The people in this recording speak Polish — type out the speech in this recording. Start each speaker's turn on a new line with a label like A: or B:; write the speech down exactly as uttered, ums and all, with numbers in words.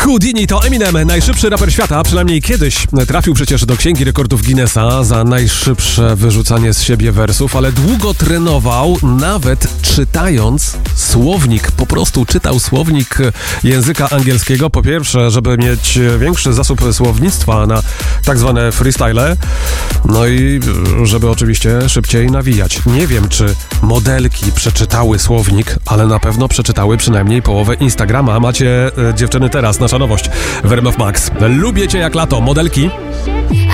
A: Houdini to Eminem, najszybszy raper świata, przynajmniej kiedyś. Trafił przecież do Księgi Rekordów Guinnessa za najszybsze wyrzucanie z siebie wersów, ale długo trenował, nawet czytając słownik. Po prostu czytał słownik języka angielskiego. Po pierwsze, żeby mieć większy zasób słownictwa na tak zwane freestyle, no i żeby oczywiście szybciej nawijać. Nie wiem, czy modelki przeczytały słownik, ale na pewno przeczytały przynajmniej połowę Instagrama. Macie, dziewczyny, teraz nasza nowość w R M F Max. Lubię cię jak lato, modelki.